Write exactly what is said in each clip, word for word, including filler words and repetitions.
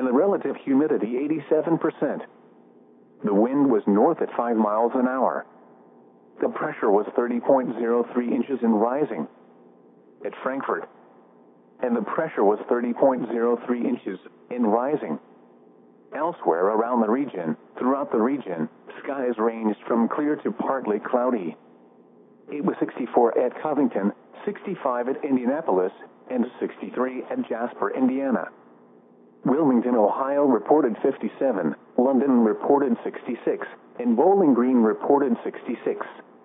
and the relative humidity eighty-seven percent. The wind was north at five miles an hour. The pressure was thirty point zero three inches and rising at Frankfurt, and the pressure was thirty point zero three inches and rising. Elsewhere around the region, throughout the region, skies ranged from clear to partly cloudy. It was sixty-four at Covington, sixty-five at Indianapolis, and sixty-three at Jasper, Indiana. Wilmington, Ohio reported fifty-seven, London reported sixty-six, and Bowling Green reported sixty-six.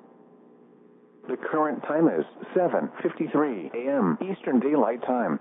The current time is seven fifty-three a m Eastern Daylight Time.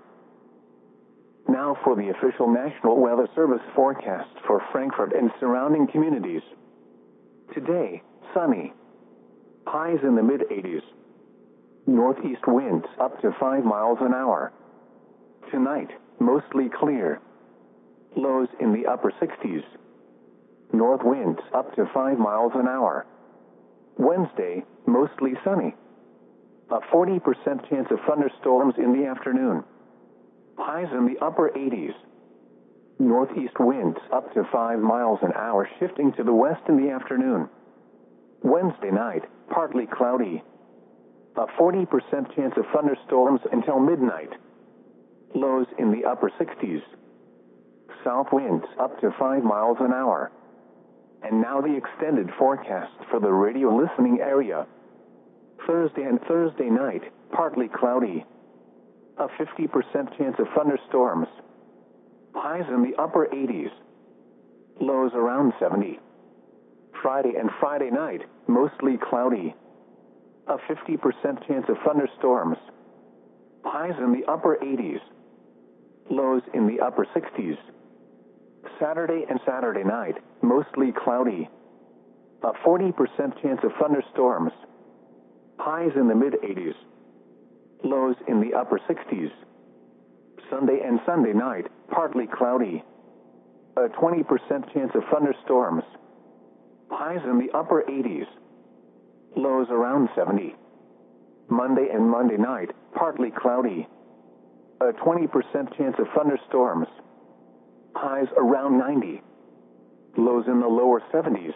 Now for the official National Weather Service forecast for Frankfurt and surrounding communities. Today, sunny. Highs in the mid eighties. Northeast winds up to five miles an hour. Tonight, mostly clear. Lows in the upper sixties. North winds up to five miles an hour. Wednesday, mostly sunny. A forty percent chance of thunderstorms in the afternoon. Highs in the upper eighties. Northeast winds up to five miles an hour, shifting to the west in the afternoon. Wednesday night, partly cloudy. A forty percent chance of thunderstorms until midnight. Lows in the upper sixties. South winds up to five miles an hour. And now the extended forecast for the radio listening area. Thursday and Thursday night, partly cloudy. A fifty percent chance of thunderstorms. Highs in the upper eighties. Lows around seventy. Friday and Friday night, mostly cloudy. A fifty percent chance of thunderstorms. Highs in the upper eighties. Lows in the upper sixties. Saturday and Saturday night, mostly cloudy. A forty percent chance of thunderstorms. Highs in the mid eighties. Lows in the upper sixties. Sunday and Sunday night, partly cloudy. A twenty percent chance of thunderstorms. Highs in the upper eighties. Lows around seventy. Monday and Monday night, partly cloudy. A twenty percent chance of thunderstorms. Highs around ninety. Lows in the lower seventies.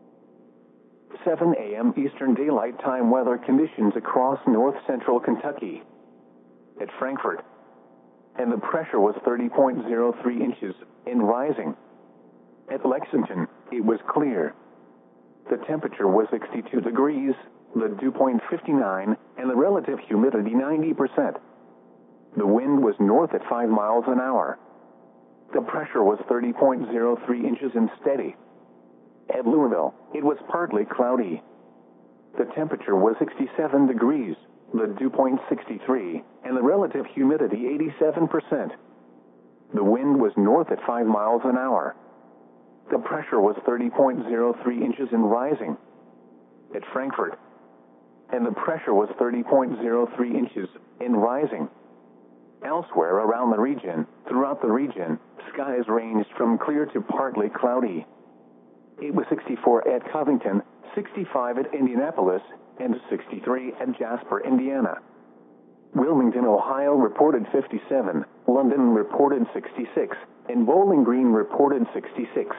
seven a m Eastern Daylight Time weather conditions across north central Kentucky. At Frankfurt. And the pressure was thirty point zero three inches and rising. At Lexington, it was clear. The temperature was sixty-two degrees, the dew point fifty-nine, and the relative humidity ninety percent. The wind was north at five miles an hour. The pressure was thirty point zero three inches and steady. At Louisville, it was partly cloudy. The temperature was sixty-seven degrees, the dew point sixty-three, and the relative humidity eighty-seven percent. The wind was north at five miles an hour. The pressure was thirty point zero three inches and rising. At Frankfurt. And the pressure was thirty point zero three inches and rising. Elsewhere around the region, throughout the region, skies ranged from clear to partly cloudy. It was sixty-four at Covington, sixty-five at Indianapolis, and sixty-three at Jasper, Indiana. Wilmington, Ohio reported fifty-seven, London reported sixty-six, and Bowling Green reported sixty-six.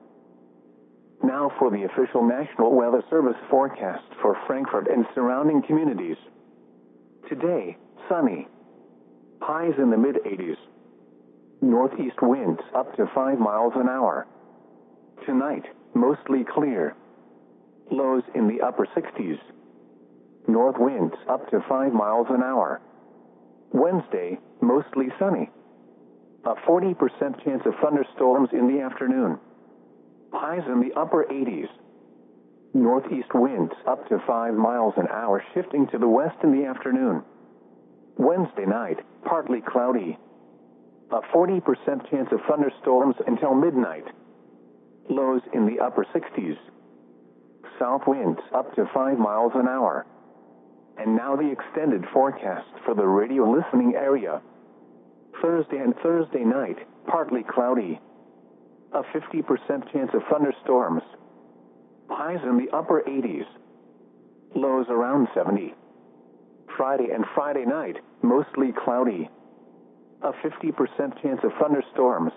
Now for the official National Weather Service forecast for Frankfurt and surrounding communities. Today, sunny. Highs in the mid eighties. Northeast winds up to five miles an hour. Tonight, mostly clear. Lows in the upper sixties. North winds up to five miles an hour. Wednesday, mostly sunny. A forty percent chance of thunderstorms in the afternoon. Highs in the upper eighties. Northeast winds up to five miles an hour, shifting to the west in the afternoon. Wednesday night, partly cloudy. A forty percent chance of thunderstorms until midnight. Lows in the upper sixties. South winds up to five miles an hour. And now the extended forecast for the radio listening area. Thursday and Thursday night, partly cloudy. A fifty percent chance of thunderstorms. Highs in the upper eighties. Lows around seventy. Friday and Friday night, mostly cloudy. A fifty percent chance of thunderstorms.